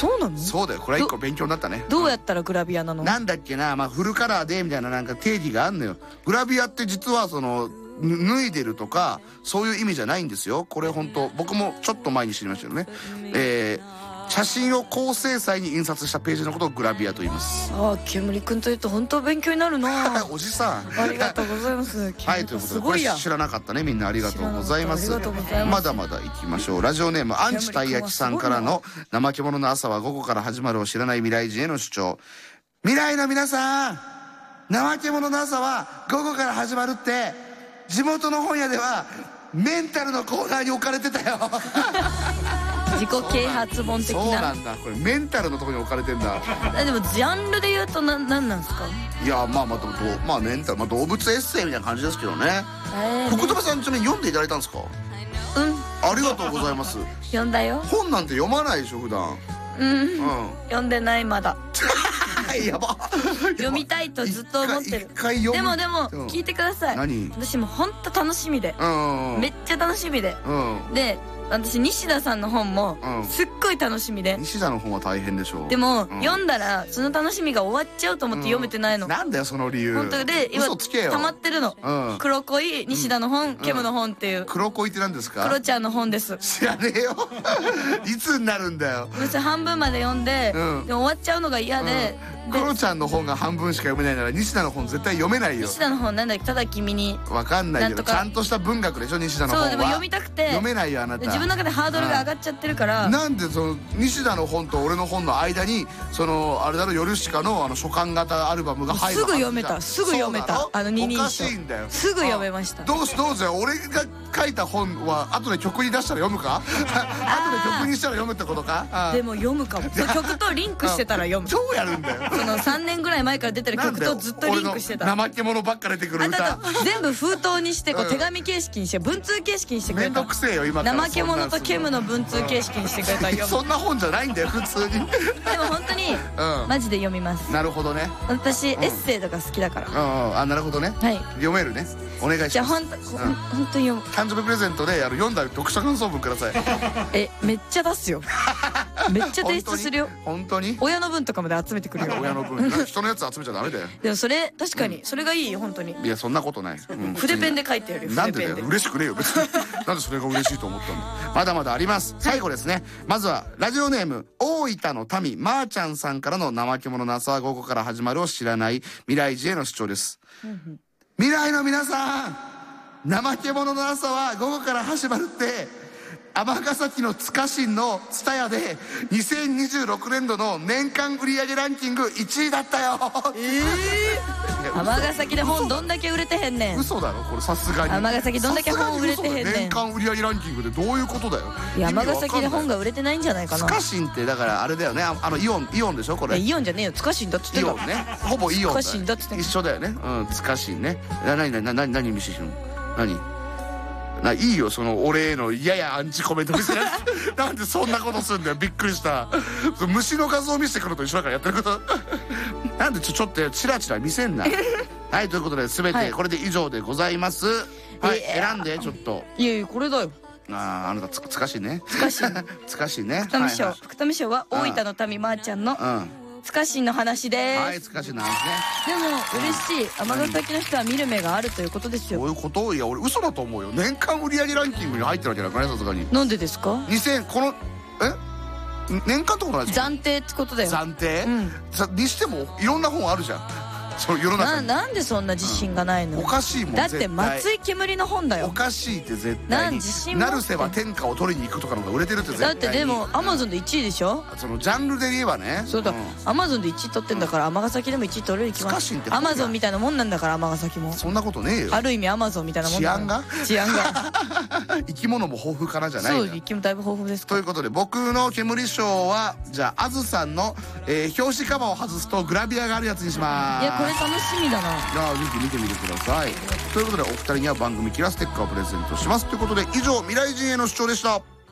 そうなの？ そうだよ、これは一個勉強になったね。 どうやったらグラビアなの？ なんだっけな、まあフルカラーでみたいななんか定義があんのよ。グラビアって実はその脱いでるとかそういう意味じゃないんですよ。これ本当僕もちょっと前に知りましたよね。写真を高精細に印刷したページのことをグラビアと言います。 ああ、煙くんと言うと本当勉強になるな。 おじさんありがとうございます。 はい、ということでこれ知らなかったね、みんなありがとうございます。まだまだ行きましょう。ラジオネームアンチたい焼きさんからの怠け者の朝は午後から始まるを知らない未来人への主張。未来の皆さん、怠け者の朝は午後から始まるって地元の本屋ではメンタルのコーナーに置かれてたよ。 自己啓発本的な。 そうなんだ、これメンタルのところに置かれてんだ。 でもジャンルで言うとなんなんですか？ いや、まあまあメンタル、まあ動物エッセイみたいな感じですけどね。福留さんちなみに読んでいただいたんですか？ありがとうございます。 読んだよ。 本なんて読まないでしょ普段。 読んでないまだ。 やば。 読みたいとずっと思ってる。でも聞いてください。私も本当楽しみで、めっちゃ楽しみで、で私西田さんの本もすっごい楽しみで。 西田の本は大変でしょう。 でも読んだらその楽しみが終わっちゃうと思って読めてないの。 なんだよその理由。 本当で今溜まってるの。黒恋、西田の本、ケムの本っていう。 黒恋って何ですか？ 黒ちゃんの本です。 知らねえよ。いつになるんだよ。 半分まで読んで、でも終わっちゃうのが嫌で。 クロちゃんの本が半分しか読めないなら西田の本絶対読めないよ。 西田の本なんだっけ、ただ君に。 わかんないけどちゃんとした文学でしょ西田の本は。 そう、でも読みたくて読めないよあなた。 自分の中でハードルが上がっちゃってるから。 なんでその西田の本と俺の本の間にそのあれだろ、ヨルシカの書簡型アルバムが入る。 すぐ読めた、すぐ読めた。二人称おかしいんだよ。 すぐ読めました。 どうぞ俺が書いた本は後で曲に出したら読むか？後で曲にしたら読むってことか？ でも読むかも。曲とリンクしてたら読む。 どうやるんだよ。 その3年ぐらい前から出てる曲とずっとリンクしてた。 怠け者ばっか出てくる歌。 全部封筒にしてこう手紙形式にして文通形式にしてくれた。 めんどくせえよ今から。 怠け者とケムの文通形式にしてくれたら読む。 そんな本じゃないんだよ普通に。でも本当にマジで読みます。 なるほどね。 私エッセイとか好きだから。 あ、なるほどね。読めるね。お願いします。 じゃあ本当に読む。 誕生日プレゼントで読んだ読書感想文ください。 めっちゃ出すよ。めっちゃ提出するよ。 本当に？ 親の分とかまで集めてくるよ。 親の分。人のやつ集めちゃダメだよ。 でもそれ確かにそれがいいよ本当に。 いやそんなことない。 筆ペンで書いてやるよ。 なんでだよ、嬉しくねえよ別に。なんでそれが嬉しいと思ったの？まだまだあります。最後ですね。まずはラジオネーム大分の民まーちゃんさんからの怠け者の朝は午後から始まるを知らない未来児への主張です。未来の皆さん、怠け者の朝は午後から始まるって尼崎の塚新の蔦屋で2026年度の年間売上ランキング1位だったよ。 尼崎で本どんだけ売れてへんねん。 嘘だろこれ、さすがに。 尼崎どんだけ本売れてへんねん。 年間売上ランキングでどういうことだよ。 尼崎で本が売れてないんじゃないかな。 塚新ってだからあれだよね、イオンでしょこれ。 イオンじゃねえよ、塚新だっつってんだ。 イオンね、ほぼイオンだ。 塚新だっつってんだ。 一緒だよね。塚新ね。何見せてるの？いいよその俺へのややアンチコメント見せななんでそんなことすんだよ、びっくりした。虫の画像見せてくると一緒だからやってることなんでちょっとチラチラ見せんな。はい、ということで全てこれで以上でございます。はい、選んでちょっと。 いやいやこれだよ。 あなた塚新ね。塚新ね。 福富賞は大分の民まーちゃんの塚新の話です。 はい、塚新の話ね。 でも嬉しい、尼崎の人は見る目があるということですよ。 そういうこと？いや俺嘘だと思うよ。年間売上ランキングに入ってるわけだからね、さすがに。 なんでですか ？2000この年間ってことないですか？ 暫定ってことだよ。 暫定？にしてもいろんな本あるじゃん。その世の中に。 なんでそんな自信がないの？ おかしいもん。 だって松井けむりの本だよ。 おかしいって絶対に。成瀬は天下を取りに行くとかの方が売れてるって絶対に。 だってでもアマゾンで1位でしょ。 そのジャンルで言えばね。 そうだ、アマゾンで1位取ってんだから尼崎でも1位取れるに決まってる。アマゾンみたいなもんなんだから尼崎も。 そんなことねえよ。 ある意味アマゾンみたいなもん。治安が生き物も豊富からじゃない。 そう、生き物だいぶ豊富です。 ということで僕の煙賞はじゃああずさんの表紙カバーを外すとグラビアがあるやつにします。 いやこれ楽しみだな。 ぜひ見てみてください。ということでお二人には番組キラステッカーをプレゼントしますということで、以上未来人への主張でした。